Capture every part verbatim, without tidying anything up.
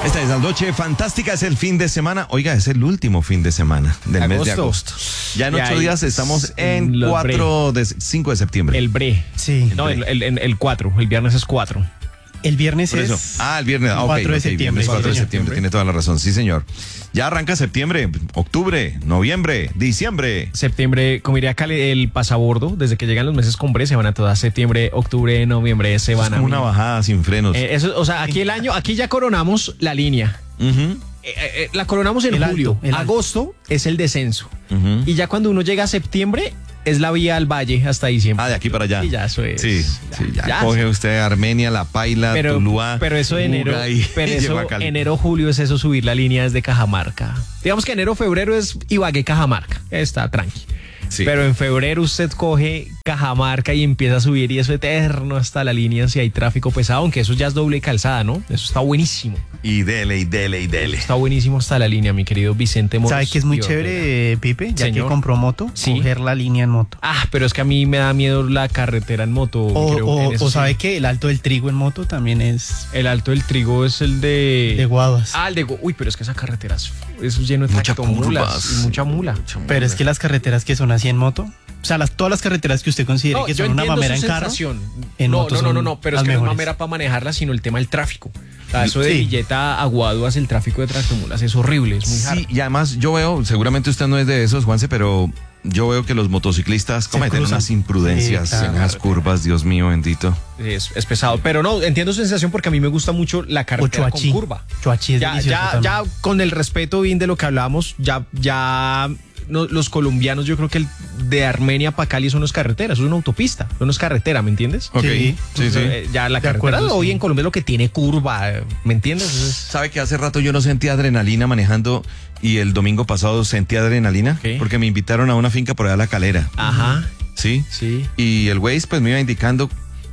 Esta es la noche fantástica, es el fin de semana. Oiga, es el último fin de semana del Agosto. mes de agosto. Ya en Y ocho ahí días estamos en los cuatro de cinco de septiembre. El bre. Sí. No, el, el, el, el cuatro. El viernes es cuatro. El viernes Por es... eso. Ah, el viernes. Ah, ok, cuatro de ok, septiembre, viernes cuatro de sí, septiembre. Tiene toda la razón. Sí, señor. Ya arranca septiembre, octubre, noviembre, diciembre. Septiembre, como diría Cali, el pasabordo, desde que llegan los meses con bre, se van a todas. Septiembre, octubre, noviembre, se Es van a... como una bajada sin frenos. Eh, eso, o sea, aquí el año, aquí ya coronamos la línea. Ujú, Eh, eh, la coronamos en El julio. alto, el alto. Agosto es el descenso. ujú. Y ya cuando uno llega a septiembre, es la vía al valle hasta diciembre. Ah, de aquí para allá. Y ya eso es. Sí, ya, sí, ya, ya. coge usted Armenia, La Paila, Pero, Tuluá. pero eso de enero, Buga y- pero y eso, llegó a Cali. enero, julio es eso, subir la línea desde Cajamarca. Digamos que enero, febrero es Ibagué, Cajamarca. Está tranqui. Sí. Pero en febrero usted coge Cajamarca y empieza a subir y eso eterno hasta la línea si hay tráfico pesado, aunque eso ya es doble calzada, ¿no? Eso está buenísimo. Y dele, y dele, y dele. Está buenísimo hasta la línea, mi querido Vicente Moros. ¿Sabe que es muy y Ortega. chévere, Pipe? Ya Señor. que compró moto, Sí. coger la línea en moto. Ah, pero es que a mí me da miedo la carretera en moto. O, creo, o- en eso o sí. sabe que el alto del trigo en moto también es El Alto del Trigo es el de... de guaduas. Ah, el de... Gu- Uy, pero es que esa carretera es, eso es lleno de Muchas tractomulas curvas. y mucha mula. Pero es que las carreteras que son así en moto, o sea, las, todas las carreteras que usted considere No, que yo son una entiendo mamera su en carro, sensación. en no, moto no, no, son no, no, pero es las que no es mejores. mamera para manejarla, sino el tema del tráfico. O sea, eso de Sí. Villeta a Guaduas, el tráfico de tractomulas es horrible, es muy Sí, hard. y además yo veo, seguramente usted no es de esos, Juanse, pero yo veo que los motociclistas cometen cruzan. unas imprudencias Sí, claro. en las curvas, Dios mío bendito. Es, es pesado. Pero no, entiendo su sensación porque a mí me gusta mucho la O carretera con Choachí. curva. Choachí es Ya, delicioso ya, también. ya, con el respeto bien de lo que hablábamos, ya, ya no, los colombianos, yo creo que el de Armenia para Cali eso no es carretera, eso es una autopista, eso no es carretera, ¿me entiendes? Ok, Sí. sí, sí. Eh, Ya la De carretera acuerdo, hoy sí. en Colombia es lo que tiene curva, eh, ¿me entiendes? Entonces, ¿Sabe que hace rato yo no sentía adrenalina manejando y el domingo pasado sentí adrenalina? ¿Qué? Porque me invitaron a una finca por allá a La Calera, ajá, ¿sí? sí. Y el Waze pues me iba indicando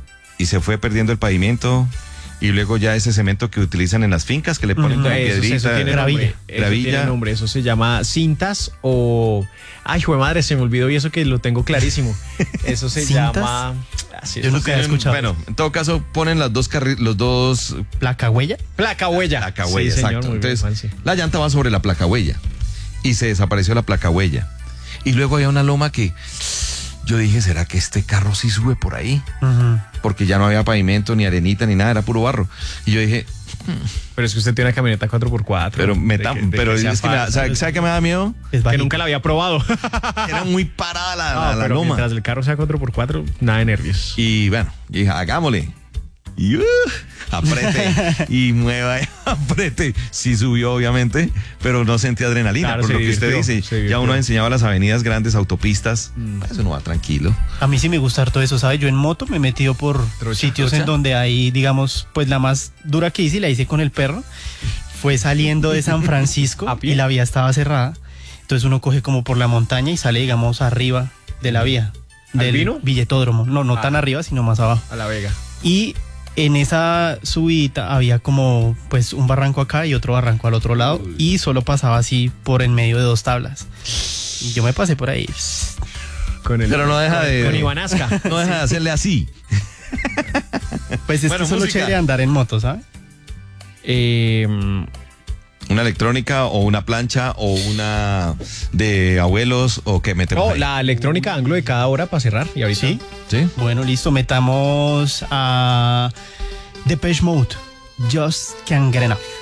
y se fue perdiendo el pavimento y luego ya ese cemento que utilizan en las fincas que le ponen Ujú. como Eso, piedrita. eso tiene gravilla. nombre, eso Gravilla. tiene nombre, eso se llama cintas o... Ay, jue madre, se me olvidó y eso que lo tengo clarísimo. Eso se ¿Cintas? llama... Así es. Yo nunca había Tienen- escuchado. Bueno, en todo caso ponen las dos carri- los dos ¿Placa huella? Placa huella. placa huella, Sí, señor, exacto. muy bien, Entonces, Juanse. la llanta va sobre la placa huella y se desapareció la placa huella. Y luego había una loma que yo dije, ¿será que este carro sí sube por ahí? Ujú. Porque ya no había pavimento, ni arenita, ni nada, era puro barro. Y yo dije, Pero es que usted tiene una camioneta cuatro por cuatro. pero me de da- que- de pero que sea es que me da- fácil. ¿sabe, sabe qué me da miedo? Es Que bajito. nunca la había probado. Era muy parada la, No, la- la pero loma. mientras el carro sea cuatro por cuatro, nada de nervios. Y bueno, yo dije, hagámosle. Y uh, apriete y mueva y apriete. Sí subió, obviamente, pero no sentí adrenalina, Claro, por se lo que usted divirtió, dice. se Ya divirtió. uno ha enseñado las avenidas grandes, autopistas. Mm. Eso no va tranquilo. A mí sí me gusta harto eso, ¿sabes? Yo en moto me he metido por Trocha, sitios trocha. en donde hay, digamos, pues la más dura que hice, y la hice con el perro, fue saliendo de San Francisco ¿A pie? y la vía estaba cerrada. Entonces uno coge como por la montaña y sale, digamos, arriba de la vía. ¿Al Del Vino? Villetódromo. No, no Ah. tan arriba, sino más abajo. A la Vega. Y en esa subida había como pues un barranco acá y otro barranco al otro lado y solo pasaba así por en medio de dos tablas. Y yo me pasé por ahí. Con el, Pero no deja de- Con Ivanasca. No deja de hacerle así. Pues es Bueno, que eso es lo música. chévere de andar en moto, ¿sabes? Eh, Una electrónica o una plancha o una de abuelos o que metemos oh, ahí. la electrónica anglo de cada hora para cerrar. Y ahorita. Sí. ¿Sí? Bueno, listo, metamos a Depeche Mode. Just Can't Get Enough.